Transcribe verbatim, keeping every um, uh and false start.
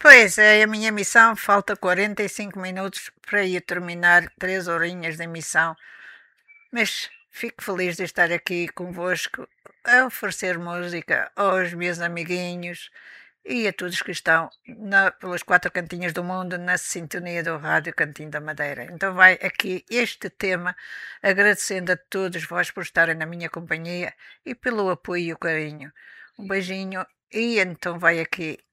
Pois é, a minha missão falta quarenta e cinco minutos para eu terminar três horinhas de missão, mas fico feliz de estar aqui convosco a oferecer música aos meus amiguinhos e a todos que estão na, pelas quatro cantinhas do mundo na sintonia do Rádio Cantinho da Madeira. Então vai aqui este tema, agradecendo a todos vós por estarem na minha companhia e pelo apoio e o carinho. Um beijinho e então vai aqui